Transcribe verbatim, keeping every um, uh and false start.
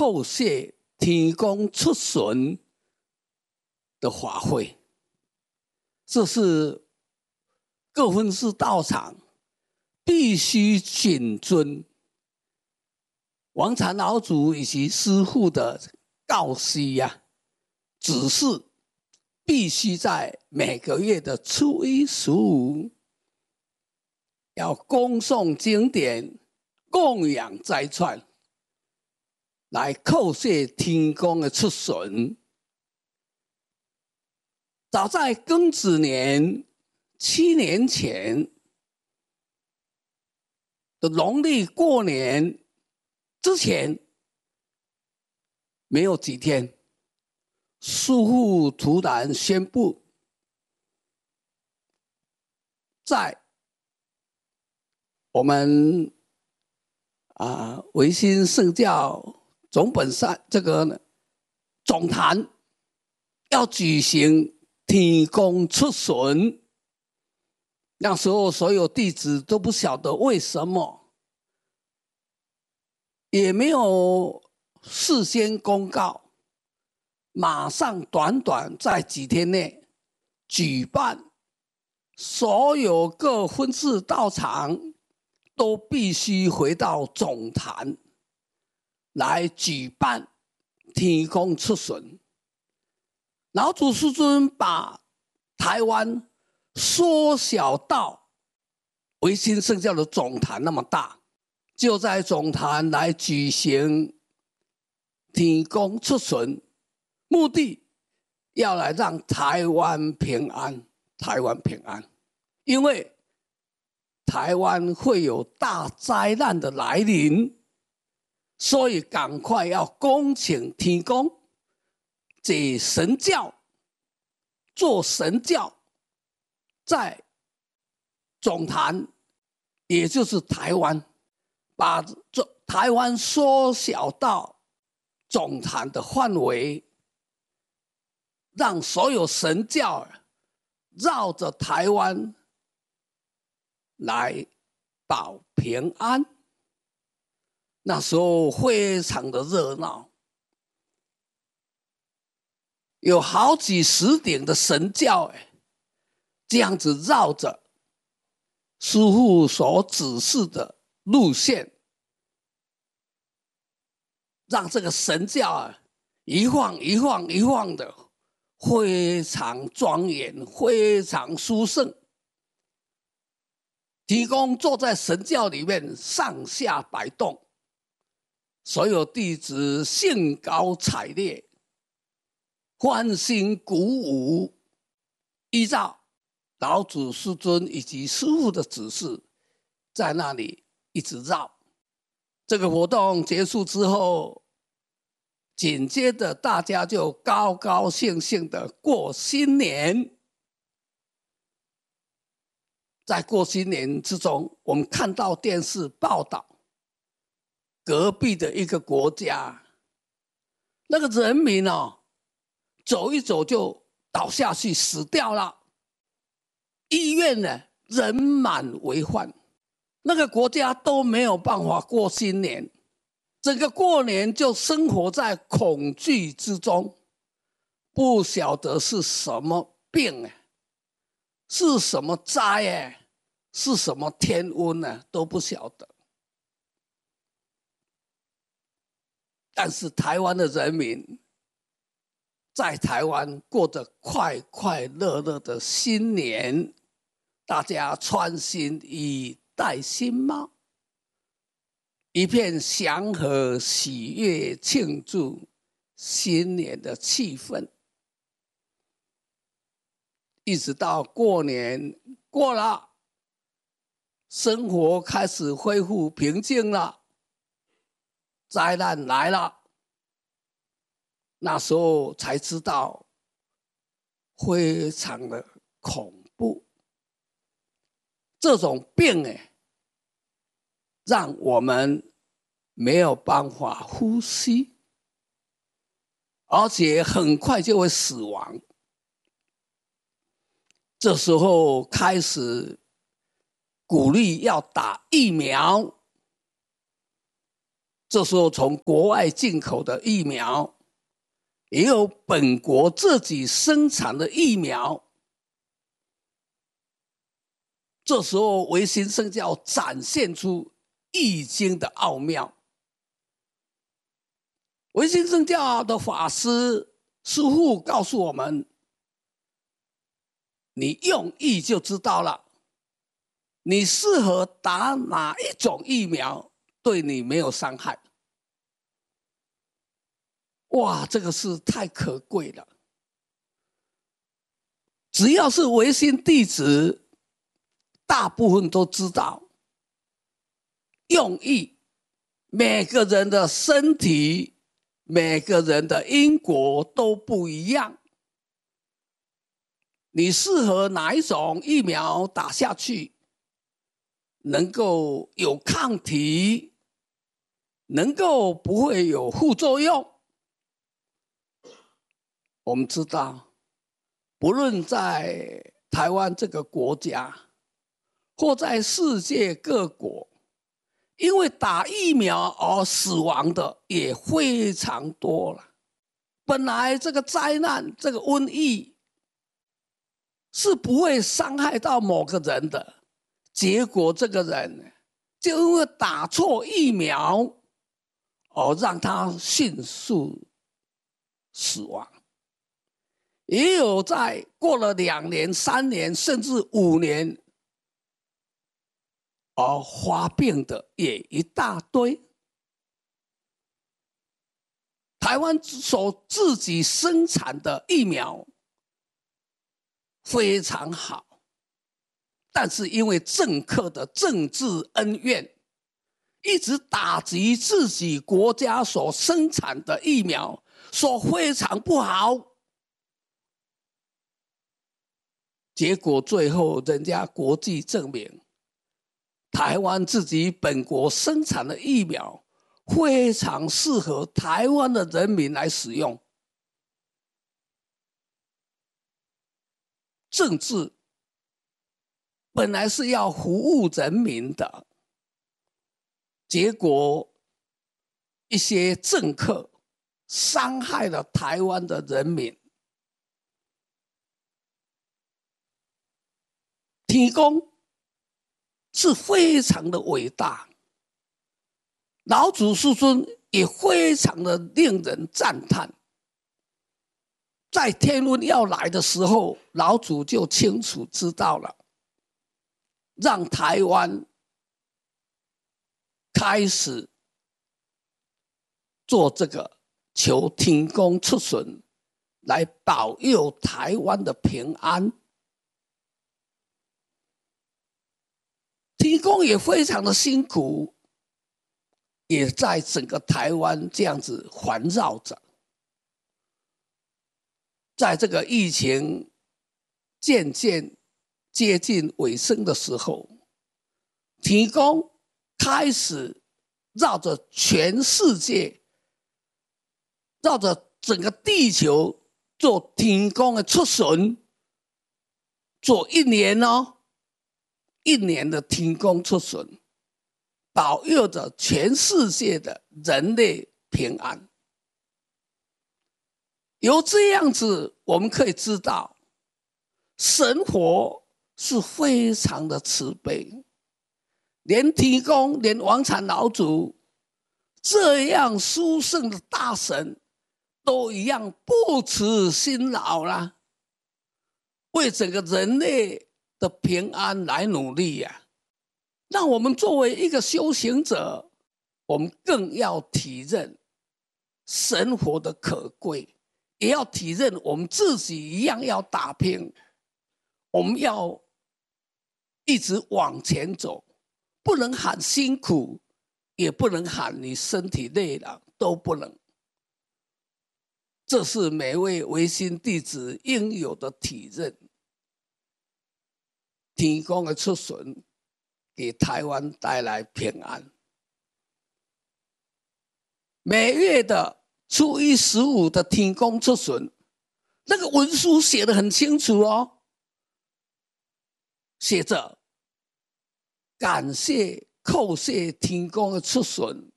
叩谢天公出巡的法会，这是各分寺道场必须谨遵王禅老祖以及师父的告示呀、啊，指示必须在每个月的初一十五要恭诵经典、供养斋串，来叩谢天公的出巡。早在庚子年七年前的农历过年之前，没有几天，师父突然宣布，在我们啊维新圣教总本山这个总坛要举行天公出巡。那时候所有弟子都不晓得为什么，也没有事先公告，马上短短在几天内举办，所有各分寺道场都必须回到总坛来举办天公出巡。老祖师尊把台湾缩小到维新圣教的总坛那么大，就在总坛来举行天公出巡，目的要来让台湾平安，台湾平安，因为台湾会有大灾难的来临，所以赶快要恭请天公解神教，做神教，在总坛，也就是台湾，把台湾缩小到总坛的范围，让所有神教绕着台湾来保平安。那时候非常的热闹，有好几十顶的神教哎，这样子绕着师父所指示的路线，让这个神教啊一晃一晃一晃的，非常庄严，非常殊胜。天公坐在神教里面上下摆动，所有弟子兴高采烈，欢欣鼓舞，依照老祖师尊以及师父的指示，在那里一直绕。这个活动结束之后，紧接着大家就高高兴兴的过新年。在过新年之中，我们看到电视报道，隔壁的一个国家，那个人民哦，走一走就倒下去死掉了，医院呢人满为患，那个国家都没有办法过新年，整个过年就生活在恐惧之中，不晓得是什么病哎，是什么灾哎，是什么天瘟呢，都不晓得。但是台湾的人民在台湾过着快快乐乐的新年，大家穿新衣戴新帽，一片祥和喜悦庆祝新年的气氛。一直到过年过了，生活开始恢复平静了，灾难来了，那时候才知道非常的恐怖。这种病哎，让我们没有办法呼吸，而且很快就会死亡。这时候开始鼓励要打疫苗， 这时候从国外进口的疫苗，也有本国自己生产的疫苗。这时候维新圣教展现出易经的奥妙。维新圣教的法师师父告诉我们，你用意就知道了，你适合打哪一种疫苗，对你没有伤害。哇，这个是太可贵了！只要是维新弟子，大部分都知道用意，每个人的身体，每个人的因果都不一样。你适合哪一种疫苗打下去，能够有抗体，能够不会有副作用。我们知道，不论在台湾这个国家，或在世界各国，因为打疫苗而死亡的也非常多了。本来这个灾难，这个瘟疫是不会伤害到某个人的，结果这个人就因为打错疫苗，而让他迅速死亡。也有在过了两年、三年，甚至五年而发病的也一大堆。台湾所自己生产的疫苗非常好，但是因为政客的政治恩怨，一直打击自己国家所生产的疫苗，说非常不好。结果最后人家国际证明，台湾自己本国生产的疫苗非常适合台湾的人民来使用。政治本来是要服务人民的，结果一些政客伤害了台湾的人民。天公是非常的伟大，老祖师尊也非常的令人赞叹。在天瘟要来的时候，老祖就清楚知道了，让台湾开始做这个求天公出巡，来保佑台湾的平安。天公也非常的辛苦，也在整个台湾这样子环绕着。在这个疫情渐渐接近尾声的时候，天公开始绕着全世界，绕着整个地球做天公的出巡，做一年哦。一年的天公出巡，保佑着全世界的人类平安。由这样子，我们可以知道，神佛是非常的慈悲，连天公、连王禅老祖这样殊胜的大神，都一样不辞辛劳啦，为整个人类的平安来努力呀、啊。那我们作为一个修行者，我们更要体认神佛的可贵，也要体认我们自己一样要打拼，我们要一直往前走，不能喊辛苦，也不能喊你身体累了，都不能。这是每位唯心弟子应有的体认。天公的出巡给台湾带来平安。每月的初一十五的天公出巡，那个文书写得很清楚哦，写着感谢叩谢天公的出巡，